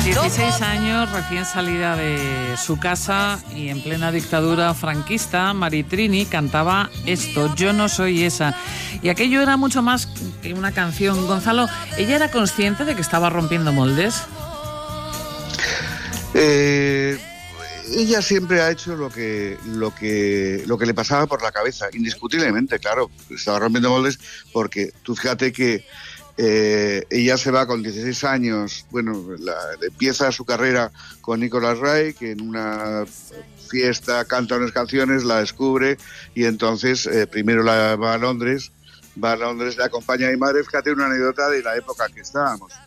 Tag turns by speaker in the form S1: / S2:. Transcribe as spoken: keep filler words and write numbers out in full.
S1: dieciséis años, recién salida de su casa y en plena dictadura franquista, Maritrini cantaba esto, Yo no soy esa. Y aquello era mucho más que una canción. Gonzalo, ¿ella era consciente de que estaba rompiendo moldes?
S2: Eh, ella siempre ha hecho lo que, lo que, lo que le pasaba por la cabeza, indiscutiblemente, claro, estaba rompiendo moldes porque tú fíjate que Eh, ella se va con dieciséis años, bueno, la, empieza su carrera con Nicolas Ray, que en una fiesta canta unas canciones, la descubre y entonces eh, primero la va a Londres, va a Londres, le acompaña a mi madre. Fíjate una anécdota de la época que estábamos.